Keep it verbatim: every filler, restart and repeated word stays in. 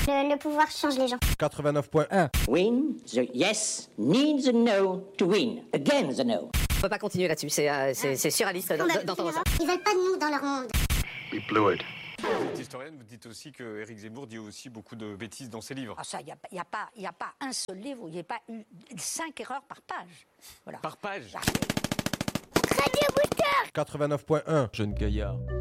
Le, le pouvoir change les gens. quatre-vingt-neuf point un. Win, the yes needs a no to win. Again the no. On peut pas continuer là-dessus, c'est, euh, c'est, c'est surréaliste d'en- d'entendre ça. Ils veulent pas de nous dans leur monde. We blew it. Vous êtes historienne, vous dites aussi que Éric Zemmour dit aussi beaucoup de bêtises dans ses livres. Ah ça, il n'y a, y a, pas- y a pas un seul livre où il n'y a pas eu cinq erreurs par page. Voilà. Par page. Radio Booster. quatre-vingt-neuf point un. Jeune gaillard.